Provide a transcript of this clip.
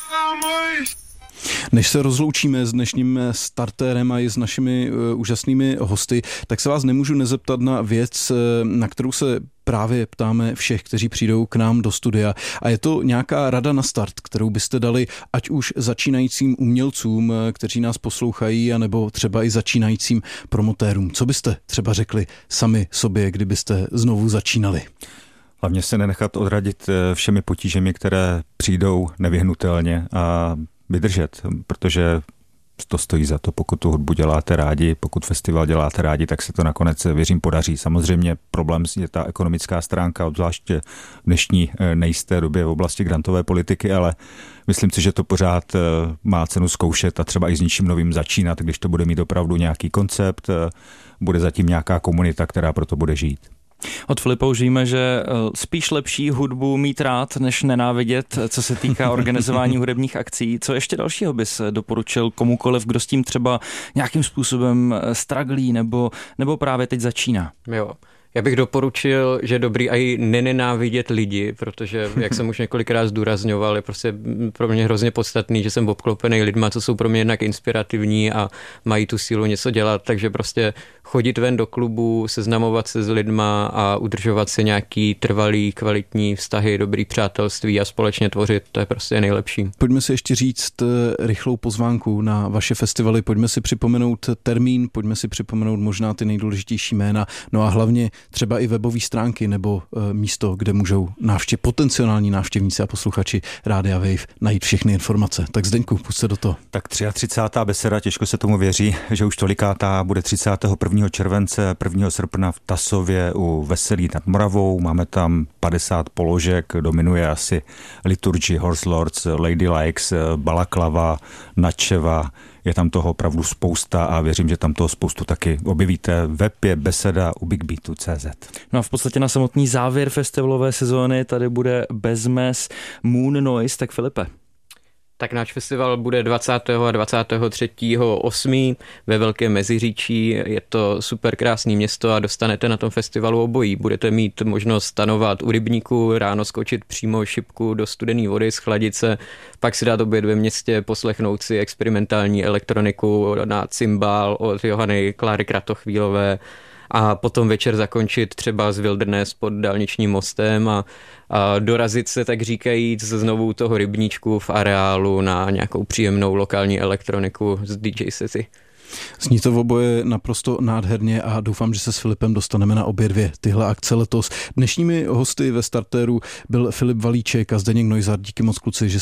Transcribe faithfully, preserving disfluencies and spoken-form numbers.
Než se rozloučíme s dnešním startérem a i s našimi uh, úžasnými hosty, tak se vás nemůžu nezeptat na věc, na kterou se právě ptáme všech, kteří přijdou k nám do studia. A je to nějaká rada na start, kterou byste dali ať už začínajícím umělcům, kteří nás poslouchají, anebo třeba i začínajícím promotérům. Co byste třeba řekli sami sobě, kdybyste znovu začínali? Hlavně se nenechat odradit všemi potížemi, které přijdou nevyhnutelně, a vydržet, protože to stojí za to. Pokud tu hudbu děláte rádi, pokud festival děláte rádi, tak se to nakonec, věřím, podaří. Samozřejmě problém je ta ekonomická stránka, obzvláště v dnešní nejisté době v oblasti grantové politiky, ale myslím si, že to pořád má cenu zkoušet a třeba i s něčím novým začínat, když to bude mít opravdu nějaký koncept, bude zatím nějaká komunita, která pro to bude žít. Od Filipa už víme, že spíš lepší hudbu mít rád, než nenávidět, co se týká organizování hudebních akcí. Co ještě dalšího bys doporučil komukoliv, kdo s tím třeba nějakým způsobem straglí nebo, nebo právě teď začíná? Jo. Já bych doporučil, že je dobrý i nenenávidět lidi, protože, jak jsem už několikrát zdůrazňoval, je prostě pro mě hrozně podstatný, že jsem obklopený lidma, co jsou pro mě jednak inspirativní a mají tu sílu něco dělat, takže prostě chodit ven do klubu, seznamovat se s lidma a udržovat si nějaký trvalý, kvalitní vztahy, dobrý přátelství a společně tvořit, to je prostě nejlepší. Pojďme si ještě říct rychlou pozvánku na vaše festivaly, pojďme si připomenout termín, pojďme si připomenout možná ty nejdůležitější jména, no a hlavně třeba i webové stránky nebo e, místo, kde můžou návštěv, potenciální návštěvníci a posluchači Rádia Wave najít všechny informace. Tak Zdeňku, pusť se do toho. Tak třicátá třetí beseda, těžko se tomu věří, že už tolikátá bude třicátého prvního července, prvního srpna v Tasově u Veselí nad Moravou. Máme tam padesát položek, dominuje asi Liturgy, Horse Lords, Lady Likes, Balaklava, Načeva. Je tam toho opravdu spousta a věřím, že tam toho spoustu taky objevíte. Web je beseda u bigbeatu tečka cé zet. No a v podstatě na samotný závěr festivalové sezóny tady bude Bezmes Moon Noise. Tak Filipe. Tak náš festival bude dvacátého a dvacátého třetího osmého ve Velkém Meziříčí. Je to super krásný město a dostanete na tom festivalu obojí. Budete mít možnost stanovat u rybníku, ráno skočit přímo šipku do studené vody, schladit se, pak si dát oběd ve městě, poslechnout si experimentální elektroniku na cymbál od Johany Kláry Kratochvílové a potom večer zakončit třeba z Wilderness pod dálničním mostem a, a dorazit se, tak říkajíc, znovu toho rybníčku v areálu na nějakou příjemnou lokální elektroniku z dý džej sety. Zní to v oboje naprosto nádherně a doufám, že se s Filipem dostaneme na obě dvě tyhle akce letos. Dnešními hosty ve startéru byl Filip Valíček a Zdeněk Neuser. Díky moc, kluci, že